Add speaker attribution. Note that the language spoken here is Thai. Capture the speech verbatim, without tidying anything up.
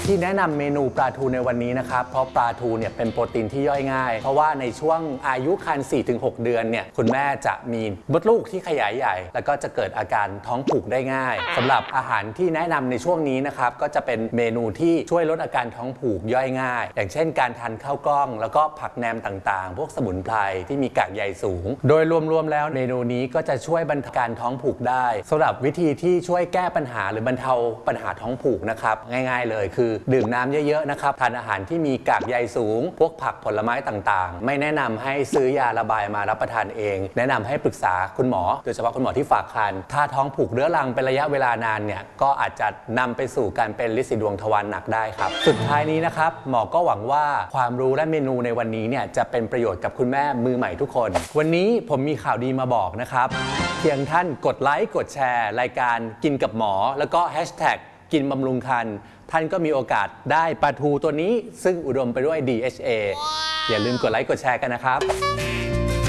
Speaker 1: ที่แนะนำเมนูปลาทูในวันนี้นะครับเพราะปลาทูเนี่ยเป็นโปรตีนที่ย่อยง่ายเพราะว่าในช่วงอายุครรภ์ สี่ถึงหก เดือนเนี่ยคุณแม่จะมีมดลูกที่ขยายใหญ่แล้วก็จะเกิดอาการท้องผูกได้ง่ายสำหรับอาหารที่แนะนำในช่วงนี้นะครับก็จะเป็นเมนูที่ช่วยลดอาการท้องผูกย่อยง่ายอย่างเช่นการทานข้าวกล้องแล้วก็ผักแหนมต่างๆพวกสมุนไพรที่มีกากใยสูงโดยรวมๆแล้วเมนูนี้ก็จะช่วยบรรเทาการท้องผูกได้สำหรับวิธีที่ช่วยแก้ปัญหาหรือบรรเทาปัญหาท้องผูกนะครับง่ายๆเลยคือดื่มน้ำเยอะๆนะครับทานอาหารที่มีกากใยสูงพวกผักผลไม้ต่างๆไม่แนะนำให้ซื้อยาระบายมารับประทานเองแนะนำให้ปรึกษาคุณหมอโดยเฉพาะคุณหมอที่ฝากครรภ์ถ้าท้องผูกเรื้อรังเป็นระยะเวลานานเนี่ยก็อาจจะนำไปสู่การเป็นลินสีดวงทวารหนักได้ครับสุดท้ายนี้นะครับหมอก็หวังว่าความรู้และเมนูในวันนี้เนี่ยจะเป็นประโยชน์กับคุณแม่มือใหม่ทุกคนวันนี้ผมมีข่าวดีมาบอกนะครับเพียงท่านกดไลค์กดแชร์รายการกินกับหมอแล้วก็แฮชแท็กกินบำรุงครรภ์ท่านก็มีโอกาสได้ปลาทูตัวนี้ซึ่งอุดมไปด้วย ดี เอช เอ อย่าลืมกดไลค์กดแชร์กันนะครับ